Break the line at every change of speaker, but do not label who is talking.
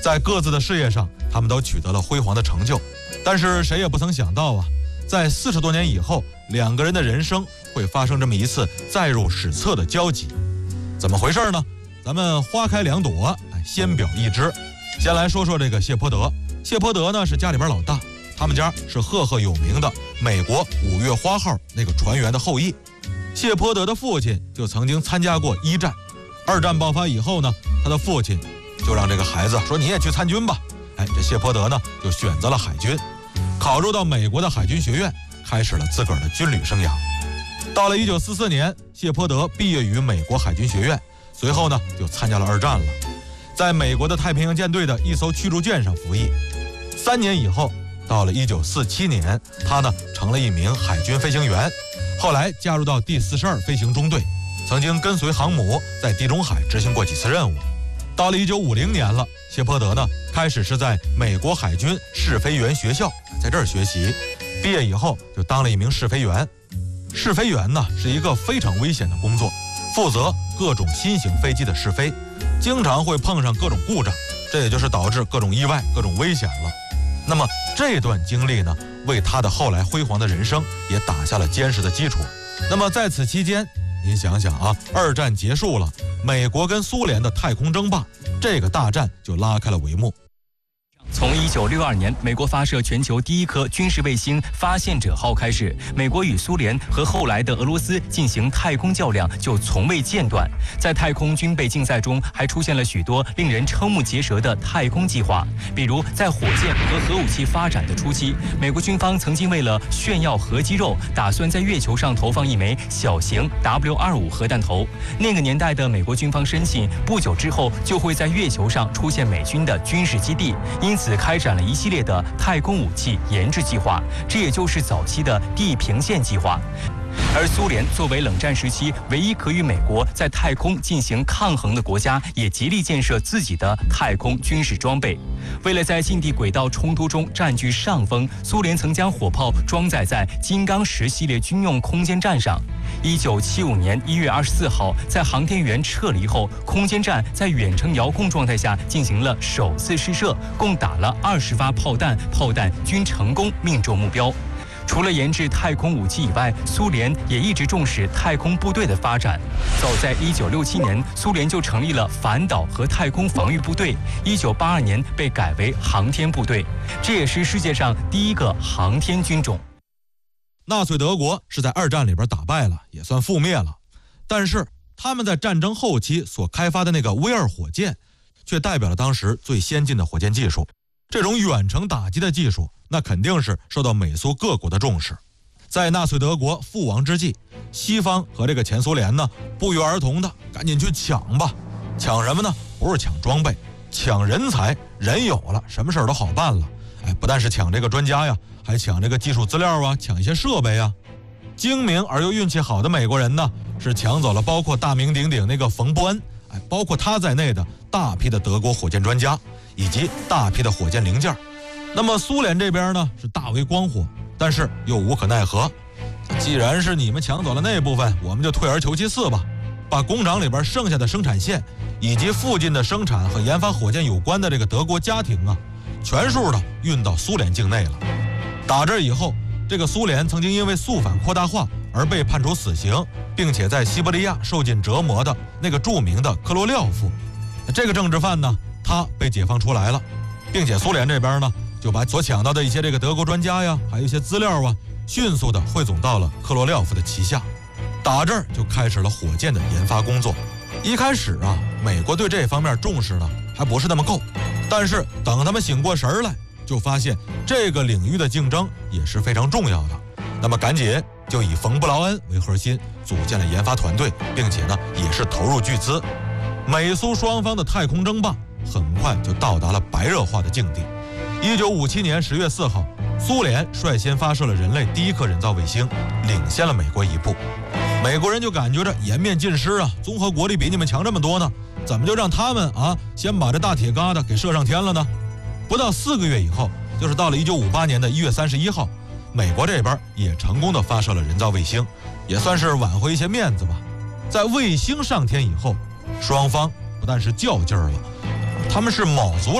在各自的事业上，他们都取得了辉煌的成就。但是谁也不曾想到啊，在40多年以后，两个人的人生会发生这么一次载入史册的交集。怎么回事呢？咱们花开两朵，先表一枝。先来说说这个谢泼德。谢泼德呢是家里边老大，他们家是赫赫有名的美国5月花号那个船员的后裔。谢泼德的父亲就曾经参加过1战，2战爆发以后呢，他的父亲就让这个孩子说你也去参军吧。这谢泼德呢就选择了海军，考入到美国的海军学院，开始了自个儿的军旅生涯。到了1944年，谢泼德毕业于美国海军学院，随后呢就参加了2战了，在美国的太平洋舰队的一艘驱逐舰上服役。3年以后，到了1947年，他呢成了一名海军飞行员，后来加入到第42飞行中队，曾经跟随航母在地中海执行过几次任务。到了1950年了，谢泼德呢开始是在美国海军试飞员学校在这儿学习，毕业以后就当了一名试飞员。试飞员呢是一个非常危险的工作，负责各种新型飞机的试飞，经常会碰上各种故障，这也就是导致各种意外、各种危险了。那么这段经历呢，为他的后来辉煌的人生也打下了坚实的基础。那么在此期间，您想想啊，2战结束了，美国跟苏联的太空争霸，这个大战就拉开了帷幕。
从1962年美国发射全球第一颗军事卫星发现者号开始，美国与苏联和后来的俄罗斯进行太空较量就从未间断。在太空军备竞赛中，还出现了许多令人瞠目结舌的太空计划。比如在火箭和核武器发展的初期，美国军方曾经为了炫耀核肌肉，打算在月球上投放一枚小型 W-25核弹头。那个年代的美国军方深信，不久之后就会在月球上出现美军的军事基地，因此开展了一系列的太空武器研制计划，这也就是早期的地平线计划。而苏联作为冷战时期唯一可与美国在太空进行抗衡的国家，也极力建设自己的太空军事装备。为了在近地轨道冲突中占据上风，苏联曾将火炮装载在金刚10系列军用空间站上。1975年1月24号，在航天员撤离后，空间站在远程遥控状态下进行了首次试射，共打了20发炮弹，炮弹均成功命中目标。除了研制太空武器以外，苏联也一直重视太空部队的发展。早在1967年，苏联就成立了反导和太空防御部队，1982年被改为航天部队，这也是世界上第一个航天军种。
纳粹德国是在2战里边打败了，也算覆灭了，但是他们在战争后期所开发的那个V2火箭，却代表了当时最先进的火箭技术。这种远程打击的技术，那肯定是受到美苏各国的重视。在纳粹德国覆亡之际，西方和这个前苏联呢，不约而同的赶紧去抢吧。抢什么呢？不是抢装备，抢人才。人有了，什么事儿都好办了。不但是抢这个专家呀，还抢这个技术资料啊，抢一些设备啊。精明而又运气好的美国人呢，是抢走了包括大名鼎鼎那个冯布恩，包括他在内的大批的德国火箭专家，以及大批的火箭零件。那么苏联这边呢是大为光火，但是又无可奈何。既然是你们抢走了那部分，我们就退而求其次吧，把工厂里边剩下的生产线，以及附近的生产和研发火箭有关的这个德国家庭啊，全数的运到苏联境内了。打这以后，这个苏联曾经因为肃反扩大化而被判处死刑，并且在西伯利亚受尽折磨的那个著名的克罗廖夫，这个政治犯呢，他被解放出来了，并且苏联这边呢，就把所抢到的一些这个德国专家呀，还有一些资料啊，迅速的汇总到了克罗廖夫的旗下。打这儿就开始了火箭的研发工作。一开始啊，美国对这方面重视呢还不是那么够，但是等他们醒过神来，就发现这个领域的竞争也是非常重要的。那么赶紧就以冯布劳恩为核心组建了研发团队，并且呢也是投入巨资。美苏双方的太空争霸很快就到达了白热化的境地。1957年10月4号，苏联率先发射了人类第一颗人造卫星，领先了美国一步。美国人就感觉着颜面尽失啊，综合国力比你们强这么多呢，怎么就让他们先把这大铁疙瘩给射上天了呢？不到4个月以后，就是到了1958年的1月31号，美国这边也成功的发射了人造卫星，也算是挽回一些面子吧。在卫星上天以后，双方不但是较劲儿了，他们是卯足了